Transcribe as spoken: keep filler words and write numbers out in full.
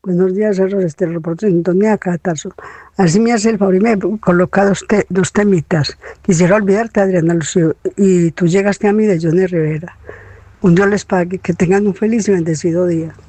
Buenos días, error este reporte sintonía Catazo. Así me hace el favor y me coloca dos, te, dos temitas. Quisiera olvidarte, Adriana Lucio, y tú llegaste a mí de Johnny Rivera. Un Dios les pague, que tengan un feliz y bendecido día.